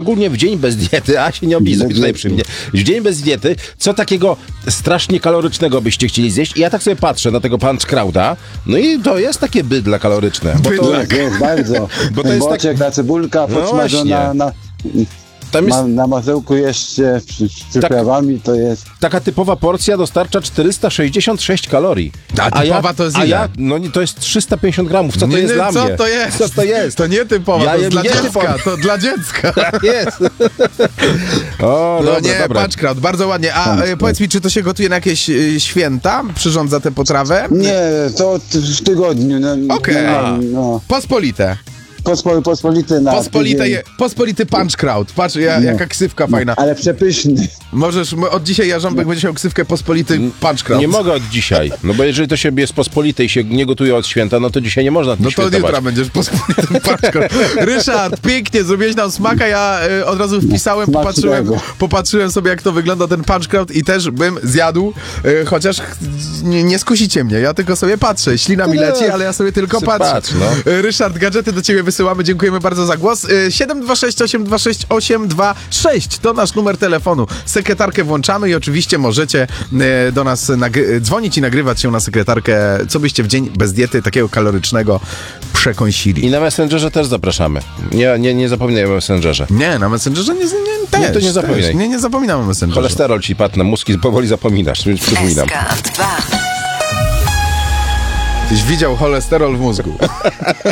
ogólnie w dzień bez diety, a się nie oblizuj tutaj przy mnie, w dzień bez diety, co takiego strasznie kalorycznego byście chcieli zjeść? I ja tak sobie patrzę na tego Punchkrauta, no i to jest takie bydla kaloryczne. Bo to, jest bardzo. Bo to jest boczek, ta cebulka podsmażona na masełku jeszcze z przyprawami, to jest... Taka typowa porcja dostarcza 466 kalorii. A typowa to jest ile? To jest 350 gramów. Co to jest dla mnie? Co to jest? Co to jest? To nie typowa, to jest dla dziecka. To dla dziecka. Tak jest. O, no dobra, nie, dobra. Punchkraut, bardzo ładnie. A powiedz mi, czy to się gotuje na jakieś święta? Przyrządza tę potrawę? Nie, to w tygodniu. No, Okej. No. Pospolite. Pospolite na Pospolity Punchkraut. Patrz, jaka ksywka fajna. Ale przepyszny. Możesz, od dzisiaj Jarząbek będzie miał ksywkę Pospolity Punchkraut. Nie mogę od dzisiaj. No bo jeżeli to się jest pospolite i się nie gotuje od święta, no to dzisiaj nie można tym No to świętować. jutra będziesz Pospolitym Punchkraut. Ryszard, pięknie, zrobiłeś nam smaka. Ja od razu wpisałem, popatrzyłem sobie, jak to wygląda ten Punchkraut i też bym zjadł, chociaż nie skusicie mnie. Ja tylko sobie patrzę. Ślina mi leci, ale ja sobie tylko patrzę. Patrz, no. Ryszard, gadżety do ciebie wysyłamy. Dziękujemy bardzo za głos. 726 826 826 to nasz numer telefonu. Sekretarkę włączamy i oczywiście możecie do nas dzwonić i nagrywać się na sekretarkę, co byście w dzień bez diety takiego kalorycznego przekąsili. I na Messengerze też zapraszamy. Nie zapominaj o Messengerze. Nie, na Messengerze nie zapominaj. Nie zapominamy o Messengerze. Cholesterol ci padł na mózg i powoli zapominasz, więc przypominam. Tyś widział cholesterol w mózgu.